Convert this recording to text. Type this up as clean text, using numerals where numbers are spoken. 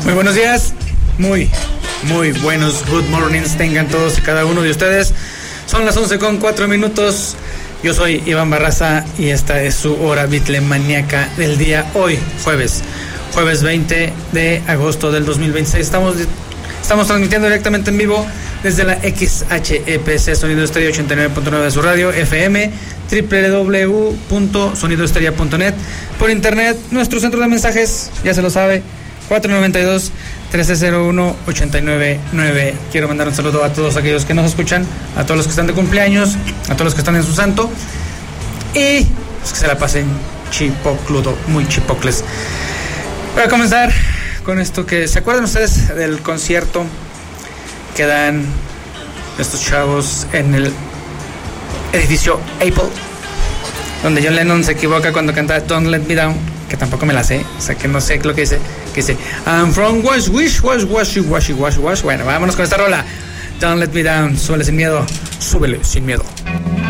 Muy buenos días, muy buenos good mornings tengan todos y cada uno de ustedes. Son las 11:04. Yo soy Iván Barraza y esta es su hora bitlemaniaca del día hoy, jueves 20 de agosto del 2026. Estamos transmitiendo directamente en vivo desde la XHEPC Sonido Estéreo 89.9 de su radio FM, www.sonidoestereo.net, por internet, nuestro centro de mensajes, ya se lo sabe, 492-1301-899. Quiero mandar un saludo a todos aquellos que nos escuchan, a todos los que están de cumpleaños, a todos los que están en su santo, y pues que se la pasen chipocludo, muy chipocles. Voy a comenzar con esto que, ¿se acuerdan ustedes del concierto que dan estos chavos en el edificio Apple, donde John Lennon se equivoca cuando canta Don't Let Me Down, que tampoco me la sé, o sea que no sé lo que dice, I'm from Wash. Bueno, vámonos con esta rola, Don't Let Me Down. Súbele sin miedo.